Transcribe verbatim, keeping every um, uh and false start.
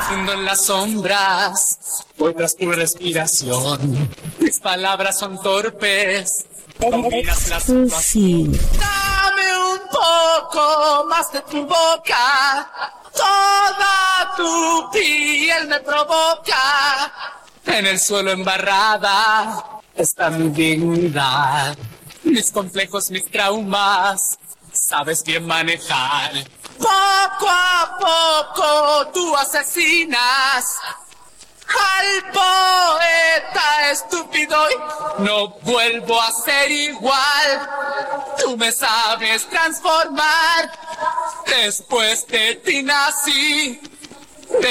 confundo en las sombras, voy tras tu respiración. Mis palabras son torpes, dominas la situación. Dame un poco más de tu boca, toda tu piel me provoca. En el suelo embarrada está mi dignidad, mis complejos, mis traumas, sabes bien manejar. Poco a poco tú asesinas al poeta estúpido y no vuelvo a ser igual. Tú me sabes transformar, después de ti nací.